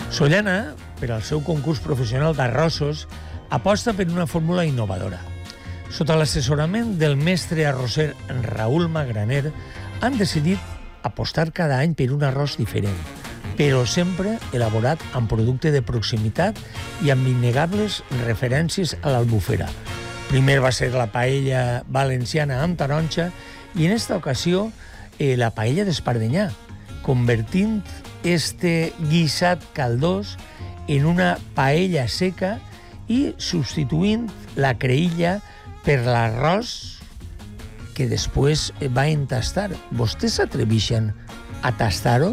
Sollana, per al seu concurs professional d'arrossos, aposta per una fórmula innovadora. Sota l'assessorament del mestre arrosser Raül Magraner, han decidit apostar cada any per un arròs diferent, però sempre elaborat amb producte de proximitat i amb innegables referències a l'Albufera. Primer va ser la paella valenciana amb taronja i en esta ocasió la paella d'Espardenyà, convertint este guisat caldós en una paella seca i substituint la creïlla per l'arròs que després va entastar. Vostès s'atreveixen a tastar-ho?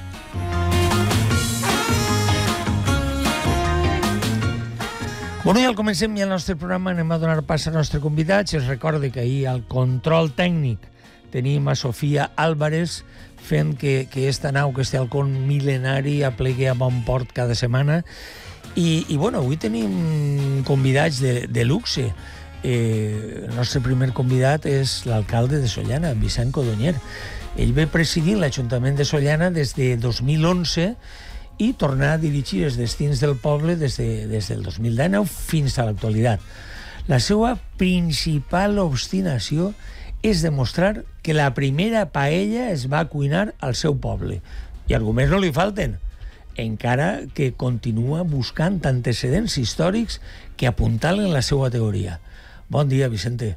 Bueno, i al comencem ja el nostre programa, anem a donar pas al nostre convidat. Es recorda que ahir al control tècnic tenim a Sofia Álvarez fent que esta nau, que este halcón mil·lenari aplegui a bon port cada setmana. I bueno, avui tenim convidats de luxe. El nostre primer convidat és l'alcalde de Sollana, Vicent Codonyer. Ell ve presidint l'Ajuntament de Sollana des de 2011 i tornar a dirigir els destins del poble des del 2019 fins a l'actualitat. La seva principal obstinació és demostrar que la primera paella es va cuinar al seu poble. I arguments no li falten, encara que continua buscant antecedents històrics que apuntalen la seva teoria. Bon dia, Vicente.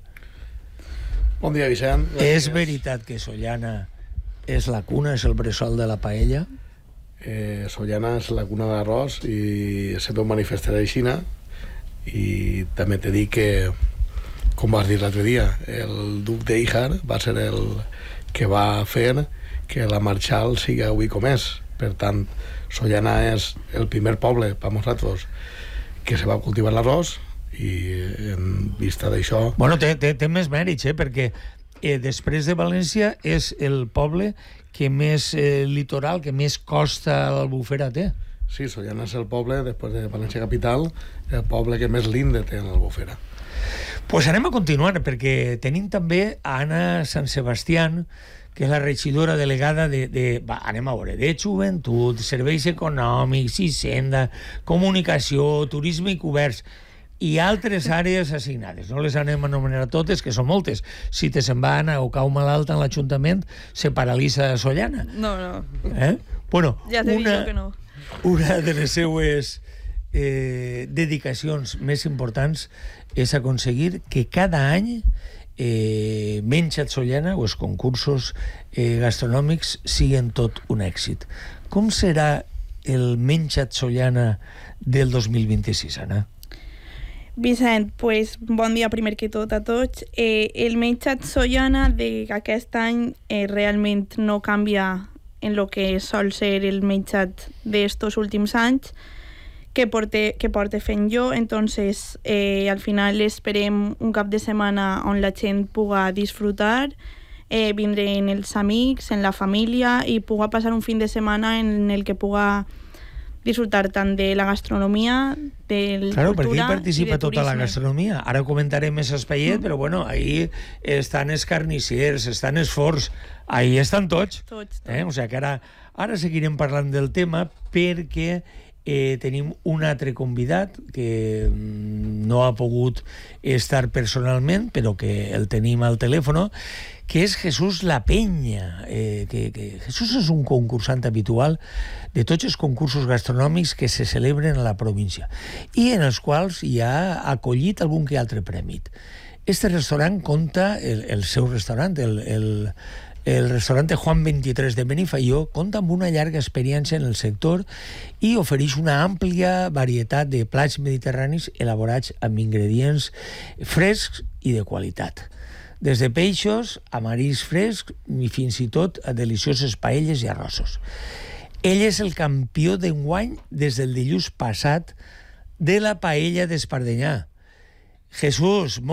Bon dia, Vicent. És veritat que Sollana és la cuna, és el bressol de la paella? Sollana és la cuna d'arròs i sempre ho manifestaré així. I també t'he dit que, com vas dir l'altre dia, el duc d'Eijar va ser el que va fer que la Marxal sigui avui com és. Per tant, Sollana és el primer poble per nosaltres que se va cultivar l'arròs i en vista d'això... Bueno, té més mèrits, perquè després de València és el poble que més litoral, que més costa a l'Albufera té. Sí, Sollana és el poble, després de València capital, el poble que més linde té en l'Albufera. Pues anem a continuar, perquè tenim també a Anna Sant Sebastián, que és la regidora delegada anem a veure, de joventut, serveis econòmics, hisenda, comunicació, turisme i comerç, i altres àrees assignades. No les anem a anomenar totes, que són moltes. Si te se'n va anar o cau malalt en l'Ajuntament, se paralitza Sollana. No. Bueno, ja t'he dit que no. Una de les seues dedicacions més importants és aconseguir que cada any Menja't Sollana o els concursos gastronòmics siguin tot un èxit. Com serà el Menja't Sollana del 2026, Anna? Vicent, pues, bon dia primer que tot a tots. El Menja't Sollana d'aquest any realment no canvia en lo que sol ser el menjat d'estos últims anys que porte fent jo. Entonces, al final esperem un cap de setmana on la gent puga disfrutar, vindre en els amics, en la família i puga passar un fin de setmana en el que puga disfrutar tant de la gastronomia, de claro, cultura perquè hi participa i de tota turisme. la gastronomia. Ara comentarem més espaiet, però bueno, ahí estan els carnissers, estan els forns, ahí estan tots. Tots. O sigui que ara seguirem parlant del tema perquè tenim un altre convidat que no ha pogut estar personalment, però que el tenim al telèfon, que és Jesús La Peña. Jesús és un concursant habitual de tots els concursos gastronòmics que se celebren a la província i en els quals hi ha acollit algun que altre premi. Este restaurant compta, el seu restaurant, el restaurant Juan 23 de Benifaió, compta amb una llarga experiència en el sector i ofereix una àmplia varietat de plats mediterranis elaborats amb ingredients frescs i de qualitat. Des de peixos a mariscs frescs i fins i tot a delicioses paelles i arrossos. Ell és el campió d'enguany des del dilluns passat de la paella d'Espardenyà. Jesús,